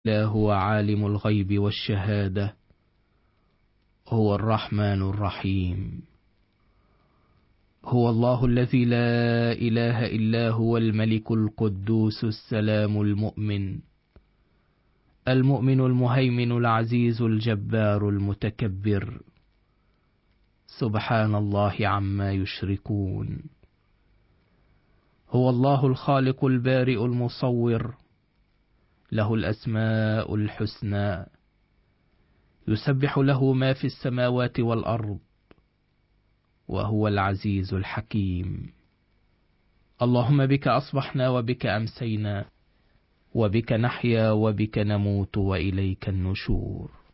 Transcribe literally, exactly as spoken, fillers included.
لا هو عالم الغيب والشهادة، هو الرحمن الرحيم. هو الله الذي لا إله إلا هو الملك القدوس السلام المؤمن المؤمن المهيمن العزيز الجبار المتكبر، سبحان الله عما يشركون. هو الله الخالق البارئ المصور، له الأسماء الحسنى، يسبح له ما في السماوات والأرض، وهو العزيز الحكيم. اللهم بك أصبحنا وبك أمسينا، وبك نحيا وبك نموت وإليك النشور.